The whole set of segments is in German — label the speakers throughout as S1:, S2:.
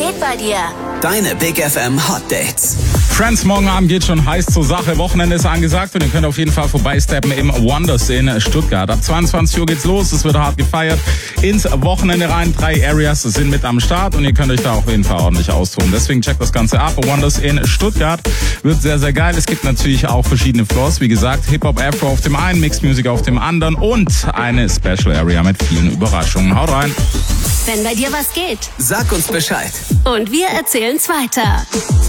S1: geht bei dir?
S2: Deine Big FM Hot Dates.
S3: Friends, morgen Abend geht schon heiß zur Sache. Wochenende ist angesagt und ihr könnt auf jeden Fall vorbeisteppen im Wonders in Stuttgart. Ab 22 Uhr geht's los, es wird hart gefeiert. Ins Wochenende rein, 3 Areas sind mit am Start und ihr könnt euch da auf jeden Fall ordentlich austoben. Deswegen checkt das Ganze ab. Wonders in Stuttgart wird sehr, sehr geil. Es gibt natürlich auch verschiedene Floors. Wie gesagt, Hip-Hop, Afro auf dem einen, Mixed Music auf dem anderen und eine Special Area mit vielen Überraschungen. Haut rein!
S1: Wenn bei dir was geht.
S2: Sag uns Bescheid.
S1: Und wir erzählen's weiter.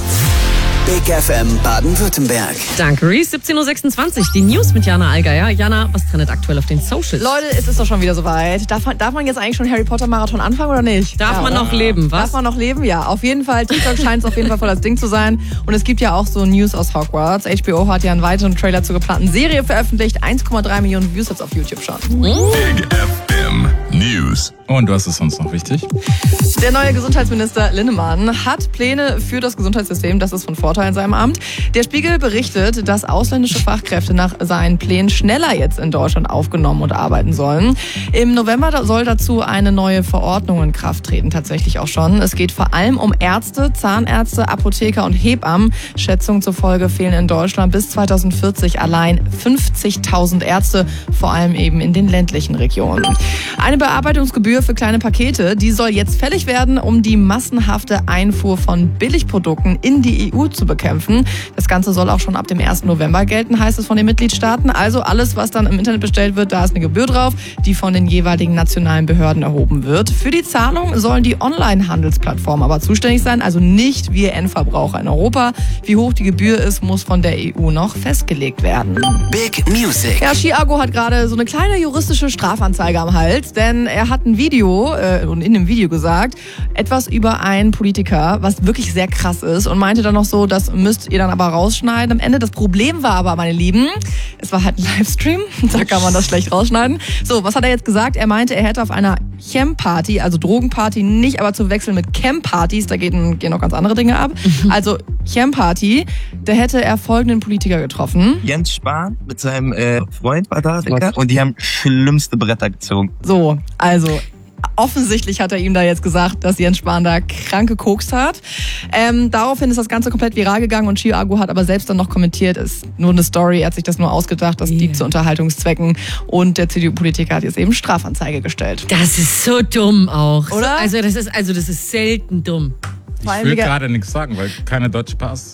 S2: Big FM Baden-Württemberg.
S4: Danke, Reese. 17.26 Uhr. Die News mit Jana Allgeier. Jana, was trendet aktuell auf den Socials?
S5: Leute, es ist doch schon wieder soweit. Darf man jetzt eigentlich schon Harry Potter Marathon anfangen oder nicht?
S4: Darf man noch leben, was?
S5: Darf man noch leben? Ja, auf jeden Fall. TikTok scheint es auf jeden Fall voll das Ding zu sein. Und es gibt ja auch so News aus Hogwarts. HBO hat ja einen weiteren Trailer zur geplanten Serie veröffentlicht. 1,3 Millionen Views jetzt auf YouTube schon.
S6: Big FM News.
S3: Und was ist sonst noch wichtig?
S5: Der neue Gesundheitsminister Linnemann hat Pläne für das Gesundheitssystem. Das ist von Vorteil in seinem Amt. Der Spiegel berichtet, dass ausländische Fachkräfte nach seinen Plänen schneller jetzt in Deutschland aufgenommen und arbeiten sollen. Im November soll dazu eine neue Verordnung in Kraft treten, tatsächlich auch schon. Es geht vor allem um Ärzte, Zahnärzte, Apotheker und Hebammen. Schätzungen zufolge fehlen in Deutschland bis 2040 allein 50.000 Ärzte, vor allem eben in den ländlichen Regionen. Eine Bearbeitungsgebühr für kleine Pakete, die soll jetzt fällig werden, um die massenhafte Einfuhr von Billigprodukten in die EU zu bekämpfen. Das Ganze soll auch schon ab dem 1. November gelten, heißt es von den Mitgliedstaaten. Also alles, was dann im Internet bestellt wird, da ist eine Gebühr drauf, die von den jeweiligen nationalen Behörden erhoben wird. Für die Zahlung sollen die Online-Handelsplattformen aber zuständig sein, also nicht wir Endverbraucher in Europa. Wie hoch die Gebühr ist, muss von der EU noch festgelegt werden.
S2: Big Music.
S5: Ja, Chiago hat gerade so eine kleine juristische Strafanzeige am Hals, denn er hat ein Video und in dem Video gesagt, etwas über einen Politiker, was wirklich sehr krass ist und meinte dann noch so, das müsst ihr dann aber rausschneiden. Am Ende, das Problem war aber, meine Lieben, es war halt ein Livestream, da kann man das schlecht rausschneiden. So, was hat er jetzt gesagt? Er meinte, er hätte auf einer Chem-Party, also Drogenparty, nicht aber zu wechseln mit Chem-Partys, da gehen noch ganz andere Dinge ab. Also Chem-Party, da hätte er folgenden Politiker getroffen.
S7: Jens Spahn mit seinem Freund war da, Digga, und die haben schlimmste Bretter gezogen.
S5: So, also offensichtlich hat er ihm da jetzt gesagt, dass Jens Spahn da krank gekokst hat. Daraufhin ist das Ganze komplett viral gegangen und Chiago hat aber selbst dann noch kommentiert, ist nur eine Story, er hat sich das nur ausgedacht, das dient zu Unterhaltungszwecken und der CDU-Politiker hat jetzt eben Strafanzeige gestellt.
S4: Das ist so dumm auch.
S5: Oder?
S4: Also das ist selten dumm.
S3: Ich will gerade nichts sagen, weil keine deutsche Pass.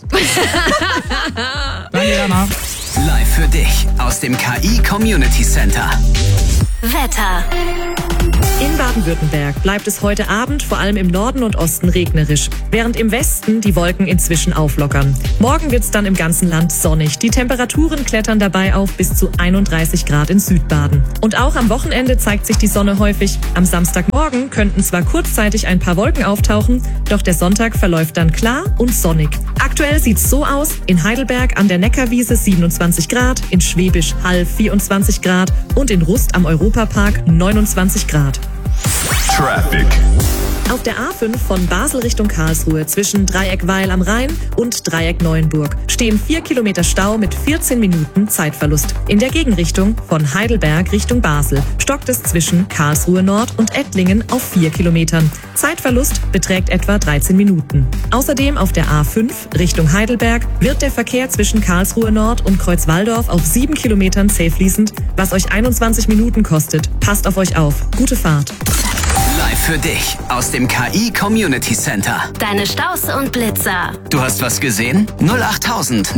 S3: Danke, Jana.
S2: Live für dich aus dem KI Community Center.
S1: Wetter.
S8: In Baden-Württemberg bleibt es heute Abend vor allem im Norden und Osten regnerisch, während im Westen die Wolken inzwischen auflockern. Morgen wird es dann im ganzen Land sonnig. Die Temperaturen klettern dabei auf bis zu 31 Grad in Südbaden. Und auch am Wochenende zeigt sich die Sonne häufig. Am Samstagmorgen könnten zwar kurzzeitig ein paar Wolken auftauchen, doch der Sonntag verläuft dann klar und sonnig. Aktuell sieht's so aus: in Heidelberg an der Neckarwiese 27 Grad, in Schwäbisch Hall 24 Grad und in Rust am Europapark 29 Grad.
S6: Traffic.
S8: Auf der A5 von Basel Richtung Karlsruhe zwischen Dreieck Weil am Rhein und Dreieck Neuenburg stehen 4 Kilometer Stau mit 14 Minuten Zeitverlust. In der Gegenrichtung von Heidelberg Richtung Basel stockt es zwischen Karlsruhe Nord und Ettlingen auf 4 Kilometern. Zeitverlust beträgt etwa 13 Minuten. Außerdem auf der A5 Richtung Heidelberg wird der Verkehr zwischen Karlsruhe Nord und Kreuzwaldorf auf 7 Kilometern zäh fließend, was euch 21 Minuten kostet. Passt auf euch auf. Gute Fahrt.
S2: Live für dich aus dem KI Community Center.
S1: Deine Staus und Blitzer.
S2: Du hast was gesehen? 08900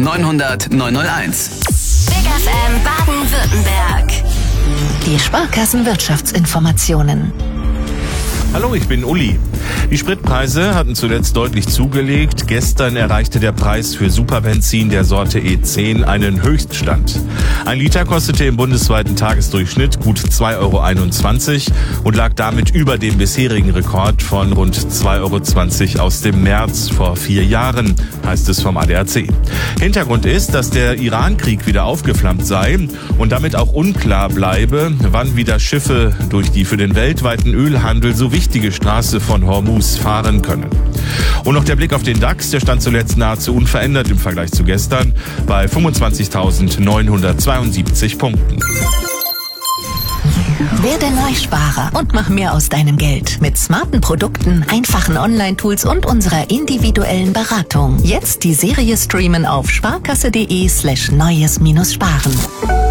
S2: 901.
S1: Big FM Baden-Württemberg.
S9: Die Sparkassenwirtschaftsinformationen.
S10: Hallo, ich bin Uli. Die Spritpreise hatten zuletzt deutlich zugelegt. Gestern erreichte der Preis für Superbenzin der Sorte E10 einen Höchststand. Ein Liter kostete im bundesweiten Tagesdurchschnitt gut 2,21 € und lag damit über dem bisherigen Rekord von rund 2,20 € aus dem März vor 4 Jahren, heißt es vom ADAC. Hintergrund ist, dass der Iran-Krieg wieder aufgeflammt sei und damit auch unklar bleibe, wann wieder Schiffe durch die für den weltweiten Ölhandel so wichtige Straße von Hormuz fahren können. Und noch der Blick auf den DAX, der stand zuletzt nahezu unverändert im Vergleich zu gestern bei 25.972 Punkten.
S9: Werde Neusparer und mach mehr aus deinem Geld. Mit smarten Produkten, einfachen Online-Tools und unserer individuellen Beratung. Jetzt die Serie streamen auf sparkasse.de/neues-sparen.